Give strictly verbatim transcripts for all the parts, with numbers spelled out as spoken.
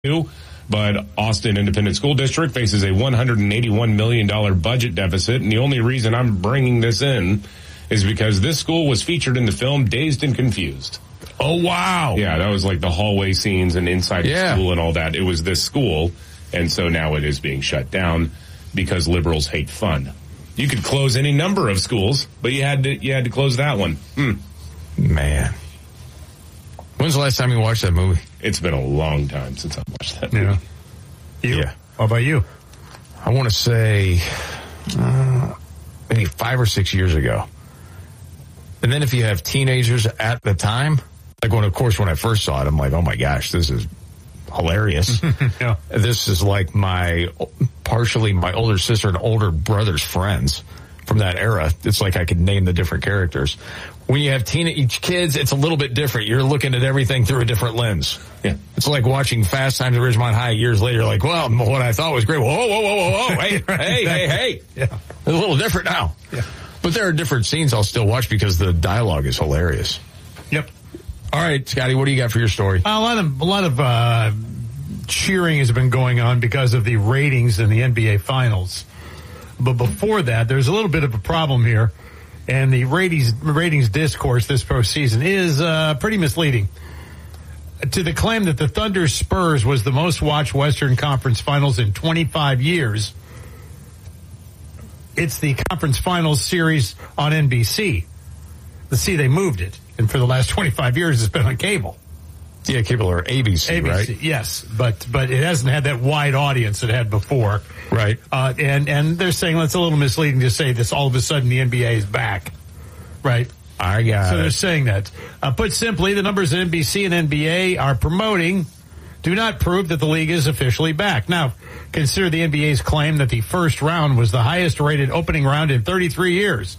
But Austin Independent School District faces a one hundred eighty-one million dollars budget deficit, and the only reason I'm bringing this in is because this school was featured in the film Dazed and Confused. Oh, wow. Yeah, that was like the hallway scenes and inside yeah. the school and all that. It was this school, and so now it is being shut down because liberals hate fun. You could close any number of schools, but you had to you had to close that one. Hmm. Man. When's the last time you watched that movie? It's been a long time since I watched that yeah. movie. You? Yeah. How about you? I want to say uh, maybe five or six years ago. And then if you have teenagers at the time, like when, of course, when I first saw it, I'm like, oh my gosh, this is hilarious. yeah. This is like my, partially my older sister and older brother's friends from that era. It's like I could name the different characters. When you have teenage kids, it's a little bit different. You're looking at everything through a different lens. Yeah. It's like watching Fast Times at Ridgemont High years later, like, well, what I thought was great. Whoa, whoa, whoa, whoa, whoa. Hey, hey, hey, hey. Yeah. It's a little different now. Yeah. But there are different scenes I'll still watch because the dialogue is hilarious. Yep. All right, Scotty, what do you got for your story? A lot of, a lot of, uh, cheering has been going on because of the ratings in the N B A Finals. But before that, there's a little bit of a problem here. And the ratings, ratings discourse this postseason is uh, pretty misleading. To the claim that the Thunder Spurs was the most watched Western Conference Finals in twenty-five years, it's the Conference Finals series on N B C. The see, they moved it. And for the last twenty-five years, it's been on cable. Yeah, cable or A B C, A B C, right? yes, but but it hasn't had that wide audience it had before, right? Uh, and and they're saying well, it's a little misleading to say this. All of a sudden, the N B A is back, right? I got so it. they're saying that. Uh, put simply, the numbers that N B C and N B A are promoting do not prove that the league is officially back. Now, consider the N B A's claim that the first round was the highest-rated opening round in thirty-three years.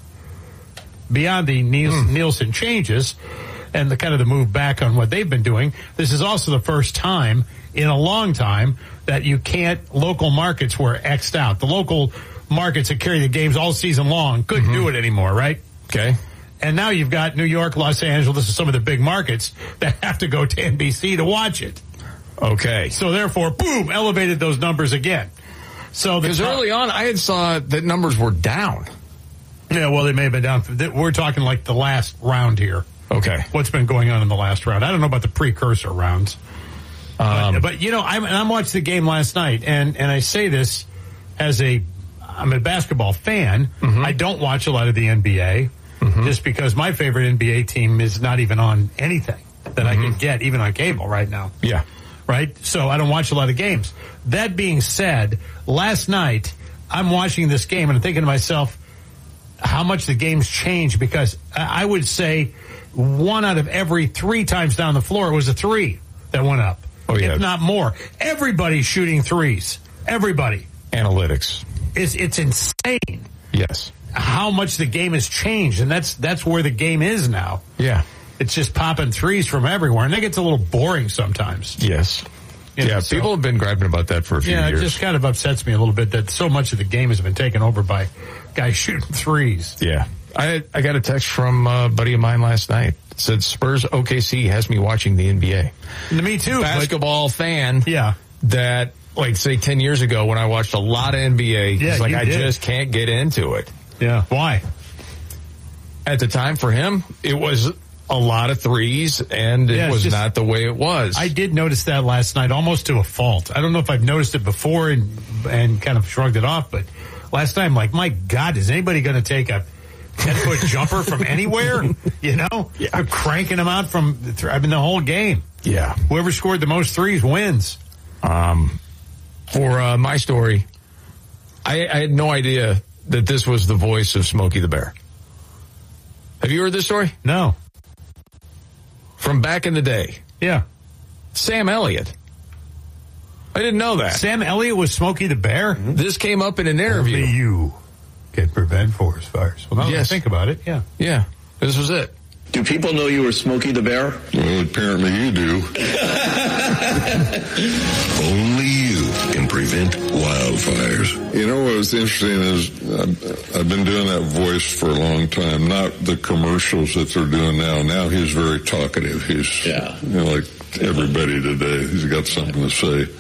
Beyond the Nielsen, mm. Nielsen changes and the kind of the move back on what they've been doing, this is also the first time in a long time that you can't, local markets were X'd out. The local markets that carry the games all season long couldn't mm-hmm. do it anymore, right? Okay. And now you've got New York, Los Angeles, and some of the big markets that have to go to N B C to watch it. Okay. So therefore, boom, elevated those numbers again. So because top- early on, I had saw that numbers were down. Yeah, well, they may have been down. We're talking like the last round here. Okay. What's been going on in the last round? I don't know about the precursor rounds. Um, but, but, you know, I'm, I'm watching the game last night, and, and I say this as a, I'm a basketball fan. Mm-hmm. I don't watch a lot of the N B A mm-hmm. just because my favorite N B A team is not even on anything that mm-hmm. I can get, even on cable right now. Yeah. Right? So I don't watch a lot of games. That being said, last night, I'm watching this game, and I'm thinking to myself, how much the game's changed, because I would say one out of every three times down the floor it was a three that went up. Oh, yeah. If not more. Everybody's shooting threes. Everybody. Analytics. It's, it's insane. Yes. How much the game has changed, and that's that's where the game is now. Yeah. It's just popping threes from everywhere, and that gets a little boring sometimes. Yes. You know, yeah, so, people have been griping about that for a few yeah, years. Yeah, it just kind of upsets me a little bit that so much of the game has been taken over by guys shooting threes. Yeah. I I got a text from a buddy of mine last night. It said, Spurs O K C has me watching the N B A. Me too. Basketball but, fan. Yeah. That, like, say ten years ago when I watched a lot of N B A, yeah, he's like, I did. just can't get into it. Yeah. Why? At the time for him, it was a lot of threes, and it yeah, was just, not the way it was. I did notice that last night, almost to a fault. I don't know if I've noticed it before and and kind of shrugged it off, but last night I'm like, my God, is anybody going to take a ten-foot jumper from anywhere? You know? Yeah. I'm cranking them out from, I mean, the whole game. Yeah. Whoever scored the most threes wins. Um, for uh, my story, I, I had no idea that this was the voice of Smokey the Bear. Have you heard this story? No. From back in the day. Yeah. Sam Elliott. I didn't know that. Sam Elliott was Smokey the Bear? Mm-hmm. This came up in an interview. Only you can prevent forest fires. Well, now yes. that I think about it, yeah. Yeah. This was it. Do people know you were Smokey the Bear? Well, apparently you do. Only you can prevent wildfires. You know what's interesting is I've, I've been doing that voice for a long time, not the commercials that they're doing now. Now he's very talkative. He's, yeah. you know, like everybody today. He's got something to say.